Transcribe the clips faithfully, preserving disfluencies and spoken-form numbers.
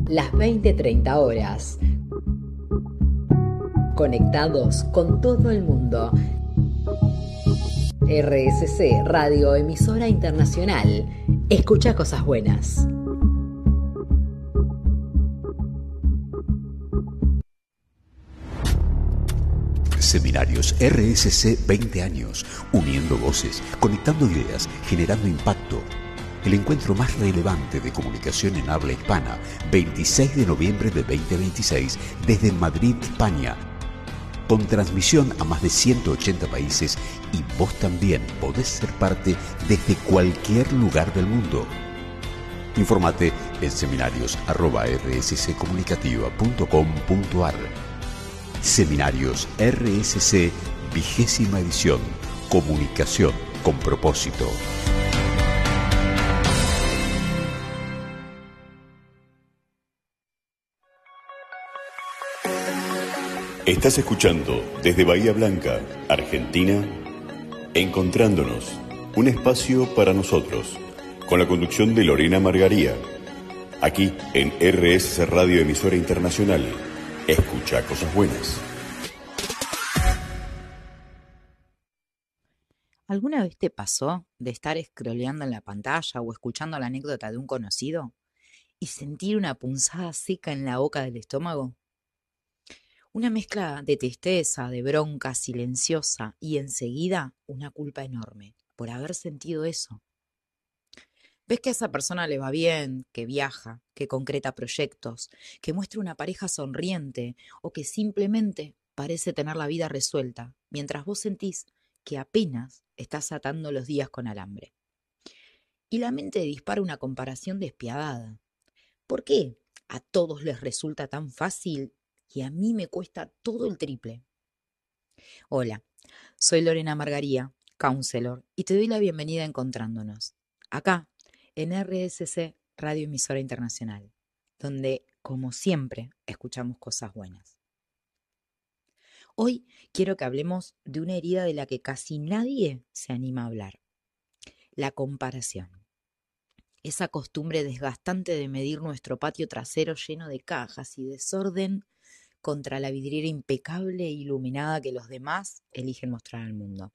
Las veinte treinta horas. Conectados con todo el mundo. R S C Radio Emisora Internacional. Escucha cosas buenas. Seminarios R S C veinte años, uniendo voces, conectando ideas, generando impacto. El encuentro más relevante de comunicación en habla hispana, veintiséis de noviembre de veinte veintiséis, desde Madrid, España. Con transmisión a más de ciento ochenta países, y vos también podés ser parte desde cualquier lugar del mundo. Informate en seminarios arroba r s c comunicativa punto com punto a r. Seminarios R S C, vigésima edición. Comunicación con propósito. Estás escuchando desde Bahía Blanca, Argentina, Encontrándonos, un espacio para nosotros, con la conducción de Lorena Margaría, aquí en R S C Radio Emisora Internacional. Escucha cosas buenas. ¿Alguna vez te pasó de estar scrolleando en la pantalla o escuchando la anécdota de un conocido y sentir una punzada seca en la boca del estómago? Una mezcla de tristeza, de bronca silenciosa y enseguida una culpa enorme por haber sentido eso. Ves que a esa persona le va bien, que viaja, que concreta proyectos, que muestra una pareja sonriente o que simplemente parece tener la vida resuelta, mientras vos sentís que apenas estás atando los días con alambre. Y la mente dispara una comparación despiadada. ¿Por qué a todos les resulta tan fácil y a mí me cuesta todo el triple? Hola, soy Lorena Margaría, counselor, y te doy la bienvenida a Encontrándonos, acá en R S C Radio Emisora Internacional, donde, como siempre, escuchamos cosas buenas. Hoy quiero que hablemos de una herida de la que casi nadie se anima a hablar: la comparación. Esa costumbre desgastante de medir nuestro patio trasero lleno de cajas y desorden contra la vidriera impecable e iluminada que los demás eligen mostrar al mundo.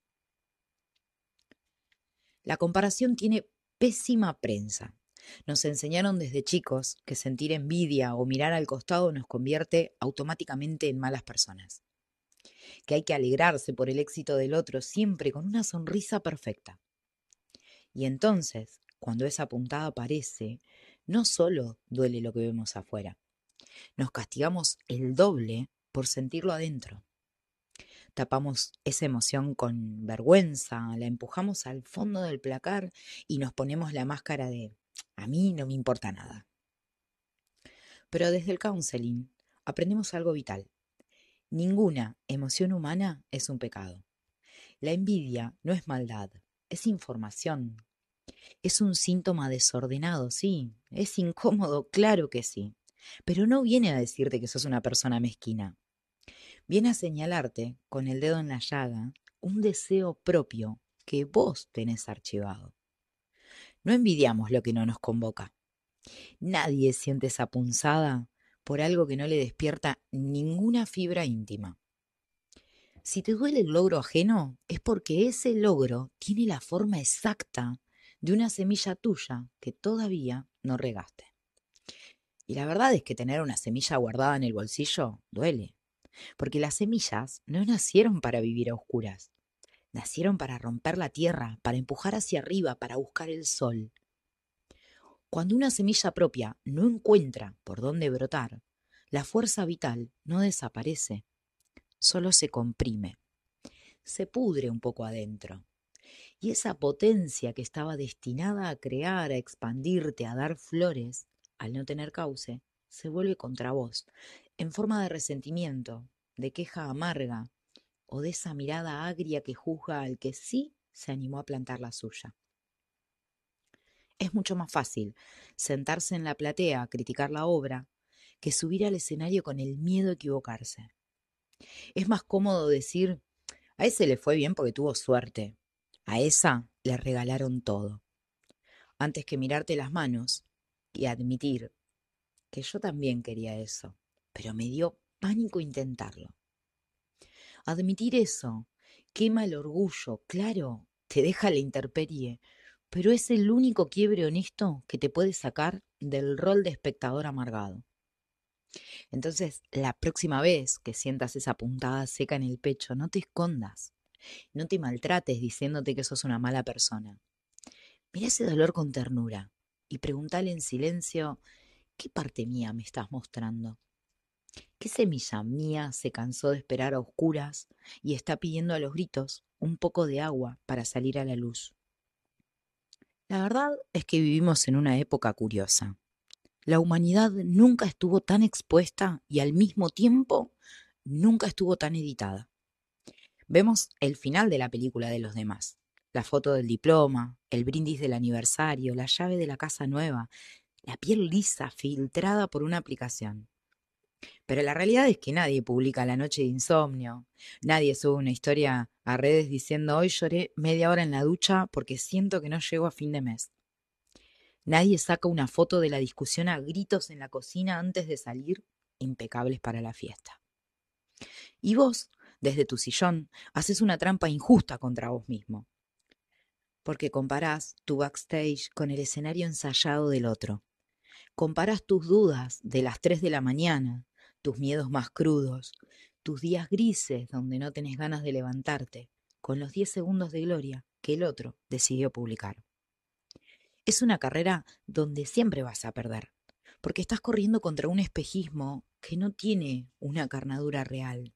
La comparación tiene pésima prensa. Nos enseñaron desde chicos que sentir envidia o mirar al costado nos convierte automáticamente en malas personas, que hay que alegrarse por el éxito del otro siempre con una sonrisa perfecta. Y entonces, cuando esa puntada aparece, no solo duele lo que vemos afuera, nos castigamos el doble por sentirlo adentro. Tapamos esa emoción con vergüenza, la empujamos al fondo del placar y nos ponemos la máscara de "a mí no me importa nada". Pero desde el counseling aprendemos algo vital. Ninguna emoción humana es un pecado. La envidia no es maldad, es información. Es un síntoma desordenado, sí. Es incómodo, claro que sí. Pero no viene a decirte que sos una persona mezquina. Viene a señalarte, con el dedo en la llaga, un deseo propio que vos tenés archivado. No envidiamos lo que no nos convoca. Nadie siente esa punzada por algo que no le despierta ninguna fibra íntima. Si te duele el logro ajeno, es porque ese logro tiene la forma exacta de una semilla tuya que todavía no regaste. Y la verdad es que tener una semilla guardada en el bolsillo duele, porque las semillas no nacieron para vivir a oscuras. Nacieron para romper la tierra, para empujar hacia arriba, para buscar el sol. Cuando una semilla propia no encuentra por dónde brotar, la fuerza vital no desaparece, solo se comprime, se pudre un poco adentro. Y esa potencia que estaba destinada a crear, a expandirte, a dar flores, al no tener cauce, se vuelve contra vos, en forma de resentimiento, de queja amarga o de esa mirada agria que juzga al que sí se animó a plantar la suya. Es mucho más fácil sentarse en la platea a criticar la obra que subir al escenario con el miedo a equivocarse. Es más cómodo decir, a ese le fue bien porque tuvo suerte, a esa le regalaron todo, antes que mirarte las manos y admitir que yo también quería eso, pero me dio pánico intentarlo. Admitir eso quema el orgullo, claro, te deja la intemperie, pero es el único quiebre honesto que te puede sacar del rol de espectador amargado. Entonces, la próxima vez que sientas esa puntada seca en el pecho, no te escondas, no te maltrates diciéndote que sos una mala persona. Mira ese dolor con ternura y preguntale en silencio, ¿qué parte mía me estás mostrando? ¿Qué semilla mía se cansó de esperar a oscuras y está pidiendo a los gritos un poco de agua para salir a la luz? La verdad es que vivimos en una época curiosa. La humanidad nunca estuvo tan expuesta y al mismo tiempo nunca estuvo tan editada. Vemos el final de la película de los demás. La foto del diploma, el brindis del aniversario, la llave de la casa nueva, la piel lisa filtrada por una aplicación. Pero la realidad es que nadie publica la noche de insomnio, nadie sube una historia a redes diciendo hoy lloré media hora en la ducha porque siento que no llego a fin de mes. Nadie saca una foto de la discusión a gritos en la cocina antes de salir, impecables para la fiesta. Y vos, desde tu sillón, haces una trampa injusta contra vos mismo, porque comparás tu backstage con el escenario ensayado del otro. Comparás tus dudas de las tres de la mañana, tus miedos más crudos, tus días grises donde no tenés ganas de levantarte, con los diez segundos de gloria que el otro decidió publicar. Es una carrera donde siempre vas a perder, porque estás corriendo contra un espejismo que no tiene una carnadura real.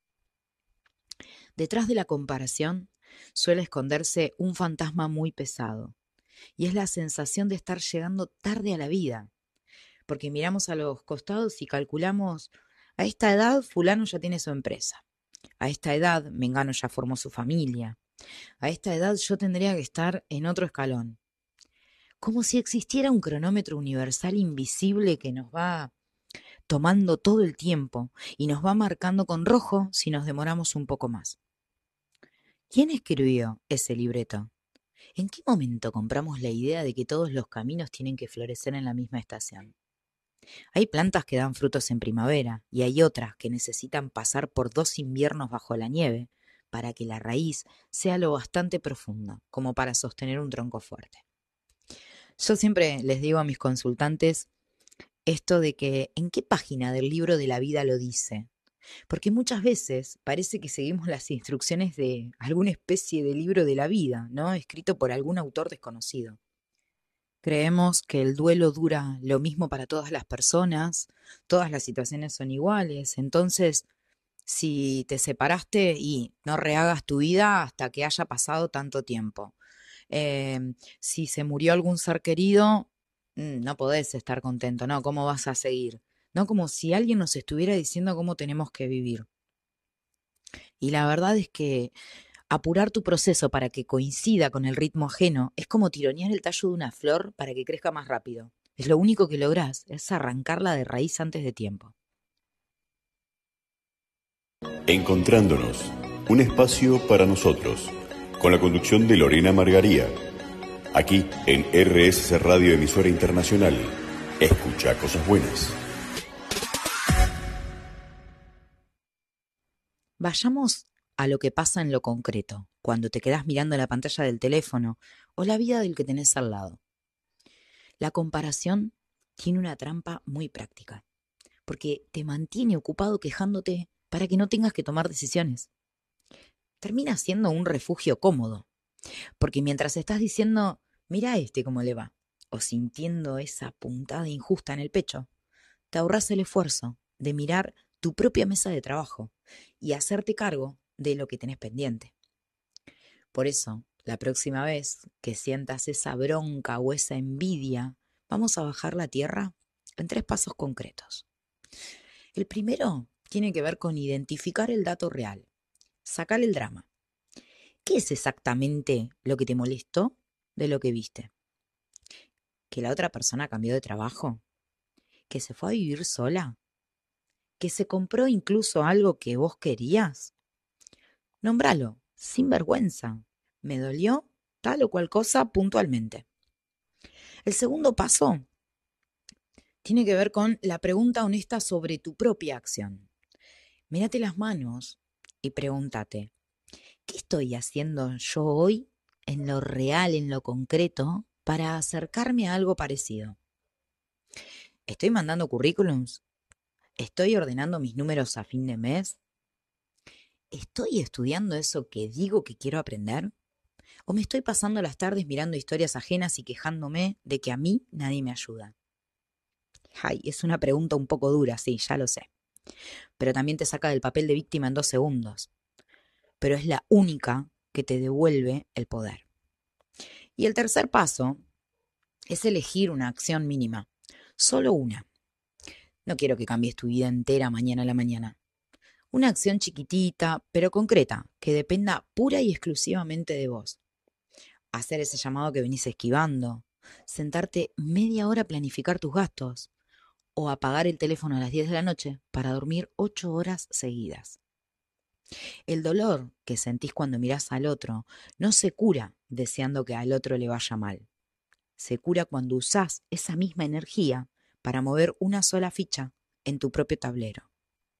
Detrás de la comparación suele esconderse un fantasma muy pesado, y es la sensación de estar llegando tarde a la vida, porque miramos a los costados y calculamos, a esta edad fulano ya tiene su empresa, a esta edad mengano ya formó su familia, a esta edad yo tendría que estar en otro escalón. Como si existiera un cronómetro universal invisible que nos va tomando todo el tiempo y nos va marcando con rojo si nos demoramos un poco más. ¿Quién escribió ese libreto? ¿En qué momento compramos la idea de que todos los caminos tienen que florecer en la misma estación? Hay plantas que dan frutos en primavera y hay otras que necesitan pasar por dos inviernos bajo la nieve para que la raíz sea lo bastante profunda como para sostener un tronco fuerte. Yo siempre les digo a mis consultantes esto de que ¿en qué página del libro de la vida lo dice? Porque muchas veces parece que seguimos las instrucciones de alguna especie de libro de la vida, ¿no? Escrito por algún autor desconocido. Creemos que el duelo dura lo mismo para todas las personas, todas las situaciones son iguales, entonces si te separaste y no rehagas tu vida hasta que haya pasado tanto tiempo. Eh, si se murió algún ser querido, no podés estar contento, ¿no? ¿Cómo vas a seguir? ¿No? Como si alguien nos estuviera diciendo cómo tenemos que vivir. Y la verdad es que apurar tu proceso para que coincida con el ritmo ajeno es como tironear el tallo de una flor para que crezca más rápido. Es lo único que lográs, es arrancarla de raíz antes de tiempo. Encontrándonos, un espacio para nosotros, con la conducción de Lorena Margaría. Aquí en R S C Radio Emisora Internacional. Escucha cosas buenas. Vayamos a lo que pasa en lo concreto, cuando te quedás mirando la pantalla del teléfono o la vida del que tenés al lado. La comparación tiene una trampa muy práctica, porque te mantiene ocupado quejándote para que no tengas que tomar decisiones. Termina siendo un refugio cómodo, porque mientras estás diciendo, mira a este cómo le va, o sintiendo esa puntada injusta en el pecho, te ahorras el esfuerzo de mirar tu propia mesa de trabajo y hacerte cargo de lo que tenés pendiente. Por eso, la próxima vez que sientas esa bronca o esa envidia, vamos a bajar la tierra en tres pasos concretos. El primero tiene que ver con identificar el dato real, sacar el drama. ¿Qué es exactamente lo que te molestó de lo que viste? ¿Que la otra persona cambió de trabajo? ¿Que se fue a vivir sola? ¿Que se compró incluso algo que vos querías? Nómbralo, sin vergüenza. Me dolió tal o cual cosa puntualmente. El segundo paso tiene que ver con la pregunta honesta sobre tu propia acción. Mírate las manos y pregúntate, ¿qué estoy haciendo yo hoy en lo real, en lo concreto, para acercarme a algo parecido? ¿Estoy mandando currículums? ¿Estoy ordenando mis números a fin de mes? ¿Estoy estudiando eso que digo que quiero aprender? ¿O me estoy pasando las tardes mirando historias ajenas y quejándome de que a mí nadie me ayuda? Ay, es una pregunta un poco dura, sí, ya lo sé. Pero también te saca del papel de víctima en dos segundos. Pero es la única que te devuelve el poder. Y el tercer paso es elegir una acción mínima. Solo una. No quiero que cambies tu vida entera mañana a la mañana. Una acción chiquitita, pero concreta, que dependa pura y exclusivamente de vos. Hacer ese llamado que venís esquivando. Sentarte media hora a planificar tus gastos. O apagar el teléfono a las diez de la noche para dormir ocho horas seguidas. El dolor que sentís cuando mirás al otro no se cura deseando que al otro le vaya mal. Se cura cuando usás esa misma energía para mover una sola ficha en tu propio tablero.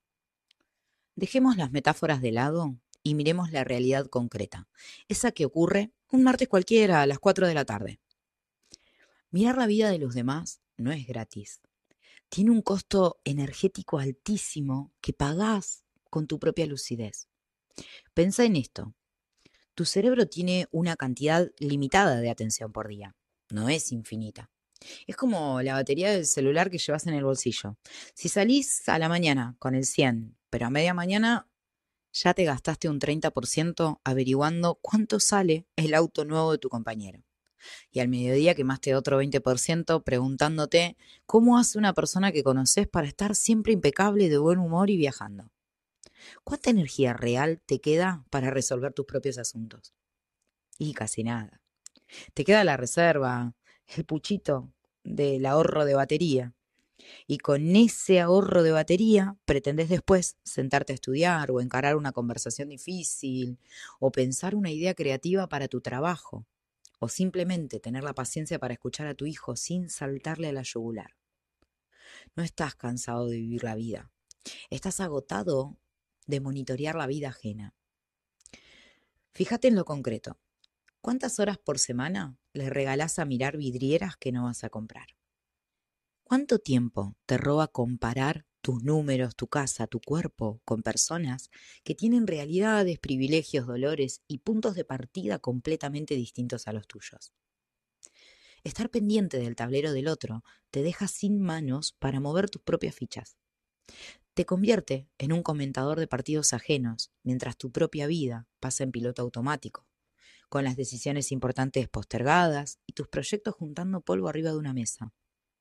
Dejemos las metáforas de lado y miremos la realidad concreta, esa que ocurre un martes cualquiera a las cuatro de la tarde. Mirar la vida de los demás no es gratis. Tiene un costo energético altísimo que pagás con tu propia lucidez. Pensá en esto. Tu cerebro tiene una cantidad limitada de atención por día. No es infinita. Es como la batería del celular que llevas en el bolsillo. Si salís a la mañana con el cien, pero a media mañana ya te gastaste un treinta por ciento averiguando cuánto sale el auto nuevo de tu compañero. Y al mediodía quemaste otro veinte por ciento preguntándote cómo hace una persona que conoces para estar siempre impecable, de buen humor y viajando. ¿Cuánta energía real te queda para resolver tus propios asuntos? Y casi nada. Te queda la reserva, el puchito del ahorro de batería. Y con ese ahorro de batería pretendés después sentarte a estudiar o encarar una conversación difícil o pensar una idea creativa para tu trabajo. O simplemente tener la paciencia para escuchar a tu hijo sin saltarle a la yugular. No estás cansado de vivir la vida. Estás agotado de monitorear la vida ajena. Fíjate en lo concreto. ¿Cuántas horas por semana le regalás a mirar vidrieras que no vas a comprar? ¿Cuánto tiempo te roba comparar tus números, tu casa, tu cuerpo con personas que tienen realidades, privilegios, dolores y puntos de partida completamente distintos a los tuyos? Estar pendiente del tablero del otro te deja sin manos para mover tus propias fichas. Te convierte en un comentador de partidos ajenos, mientras tu propia vida pasa en piloto automático, con las decisiones importantes postergadas y tus proyectos juntando polvo arriba de una mesa.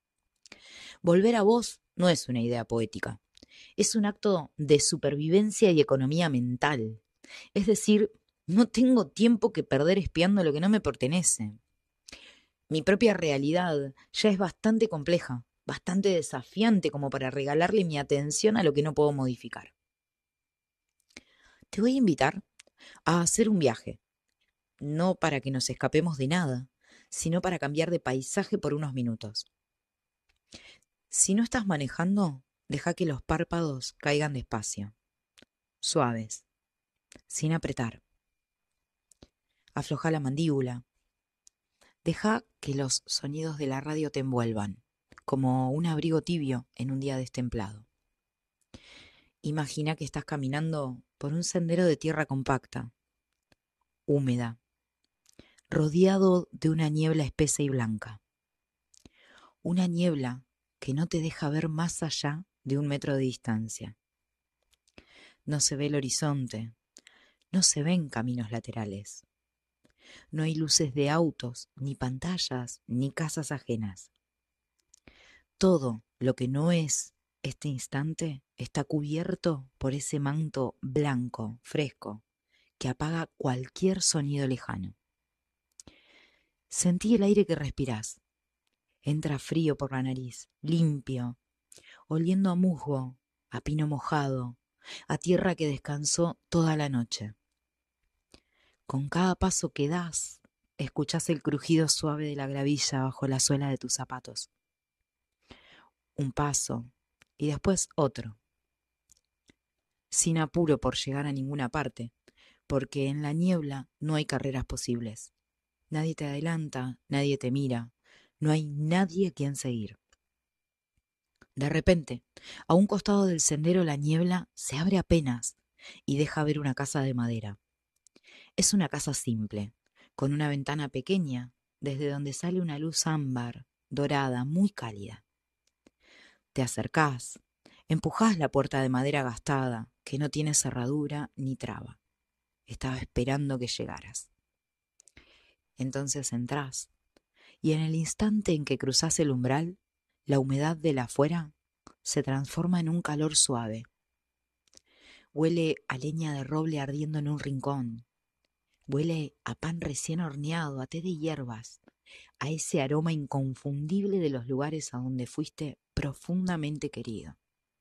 Volver a vos no es una idea poética, es un acto de supervivencia y economía mental. Es decir, no tengo tiempo que perder espiando lo que no me pertenece. Mi propia realidad ya es bastante compleja, bastante desafiante como para regalarle mi atención a lo que no puedo modificar. Te voy a invitar a hacer un viaje, no para que nos escapemos de nada, sino para cambiar de paisaje por unos minutos. Si no estás manejando, deja que los párpados caigan despacio, suaves, sin apretar. Afloja la mandíbula. Deja que los sonidos de la radio te envuelvan, como un abrigo tibio en un día destemplado. Imagina que estás caminando por un sendero de tierra compacta, húmeda, rodeado de una niebla espesa y blanca. Una niebla que no te deja ver más allá de un metro de distancia. No se ve el horizonte, no se ven caminos laterales. No hay luces de autos, ni pantallas, ni casas ajenas. Todo lo que no es este instante está cubierto por ese manto blanco, fresco, que apaga cualquier sonido lejano. Sentí el aire que respirás. Entra frío por la nariz, limpio, oliendo a musgo, a pino mojado, a tierra que descansó toda la noche. Con cada paso que das, escuchás el crujido suave de la gravilla bajo la suela de tus zapatos. un paso y después otro, sin apuro por llegar a ninguna parte, porque en la niebla no hay carreras posibles. Nadie te adelanta, nadie te mira, no hay nadie a quien seguir. De repente, a un costado del sendero la niebla se abre apenas y deja ver una casa de madera. Es una casa simple, con una ventana pequeña, desde donde sale una luz ámbar, dorada, muy cálida. Te acercás, empujás la puerta de madera gastada, que no tiene cerradura ni traba. Estaba esperando que llegaras. Entonces entrás, y en el instante en que cruzás el umbral, la humedad de la afuera se transforma en un calor suave. Huele a leña de roble ardiendo en un rincón. Huele a pan recién horneado, a té de hierbas, a ese aroma inconfundible de los lugares a donde fuiste profundamente querido.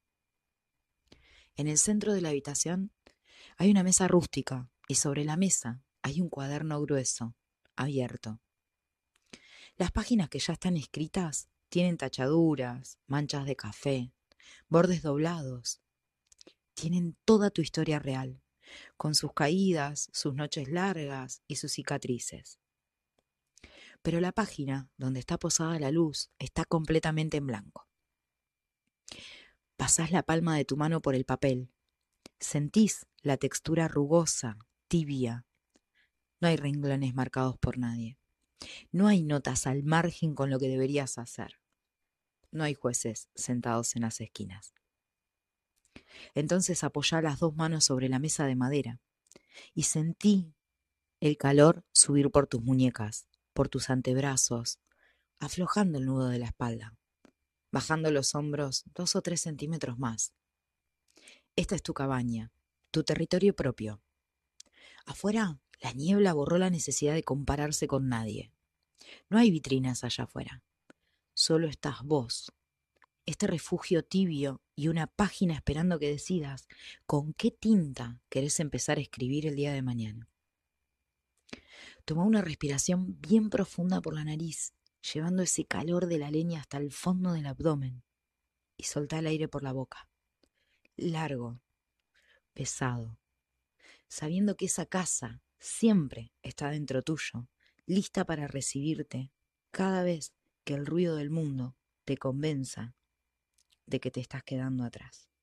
En el centro de la habitación hay una mesa rústica y sobre la mesa hay un cuaderno grueso, abierto. Las páginas que ya están escritas tienen tachaduras, manchas de café, bordes doblados. Tienen toda tu historia real, con sus caídas, sus noches largas y sus cicatrices. Pero la página donde está posada la luz está completamente en blanco. Pasás la palma de tu mano por el papel. Sentís la textura rugosa, tibia. No hay renglones marcados por nadie. No hay notas al margen con lo que deberías hacer. No hay jueces sentados en las esquinas. Entonces apoyá las dos manos sobre la mesa de madera y sentí el calor subir por tus muñecas, por tus antebrazos, aflojando el nudo de la espalda, bajando los hombros dos o tres centímetros más. Esta es tu cabaña, tu territorio propio. Afuera, la niebla borró la necesidad de compararse con nadie. No hay vitrinas allá afuera. Solo estás vos, este refugio tibio y una página esperando que decidas con qué tinta querés empezar a escribir el día de mañana. Toma una respiración bien profunda por la nariz, llevando ese calor de la leña hasta el fondo del abdomen, y soltá el aire por la boca. Largo, pesado, sabiendo que esa casa siempre está dentro tuyo, lista para recibirte cada vez que el ruido del mundo te convenza de que te estás quedando atrás.